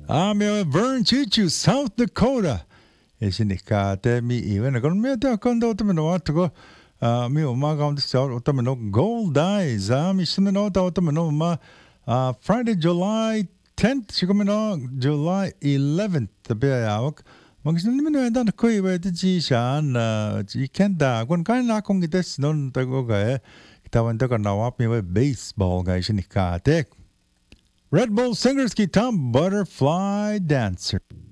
mi Vern Chichu, South Dakota. Isinikate mi even kon mi ta kon do to no to go mi ma ga so to no gold eyes mi sino no to no ma Friday July 10th sigomino July 11th the be awak mag sino mi no dan ko iwe ti ji shan ji kenda kon kan na kong gites non to go ga tawan to na wap mi baseball ga isinikate Red Bull Singers ki Tom Butterfly Dancer